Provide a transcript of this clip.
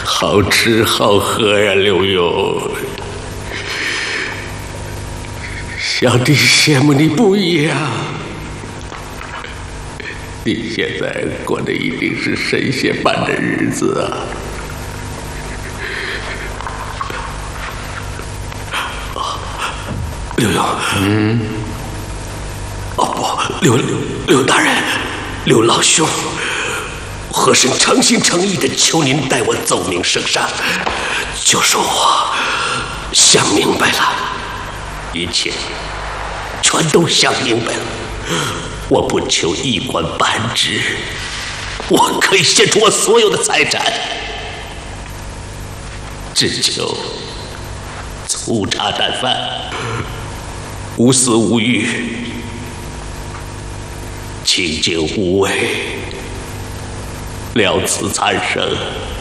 好吃好喝呀，刘墉。小弟羡慕你不一样，你现在过的一定是神仙般的日子啊！刘墉，刘大人，刘老兄，和珅诚心诚意的求您代我奏明圣上，就说我想明白了，一切全都想明白了。我不求一官半职，我可以献出我所有的财产，只求粗茶淡饭，无私无欲，清净无为，了此残生。